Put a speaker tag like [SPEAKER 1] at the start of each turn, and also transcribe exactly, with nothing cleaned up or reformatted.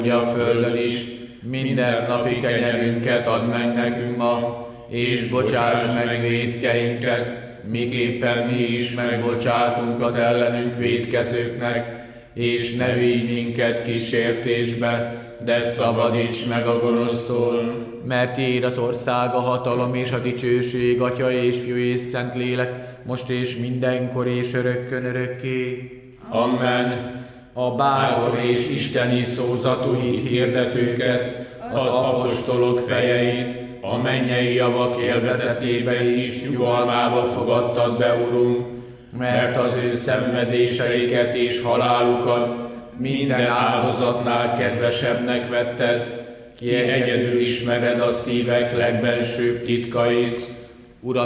[SPEAKER 1] a földön is, minden napi kenyerünket add meg nekünk ma, és bocsáss meg vétkeinket, miképpen mi is megbocsátunk az ellenünk vétkezőknek, és ne vigy minket kísértésbe, de szabadíts meg a gonosztól. Mert tiéd az ország, a hatalom és a dicsőség, Atya és Fiú és Szentlélek, most és mindenkor és örökkön örökké.
[SPEAKER 2] Amen. A bátor és isteni szózatú hit hirdetőket, az apostolok fejeit, a mennyei javak élvezetébe is nyugalmába fogadtad be, Urunk, mert az ő szenvedéseiket és halálukat minden áldozatnál kedvesebbnek vetted, ki egyedül ismered a szívek legbensőbb titkait.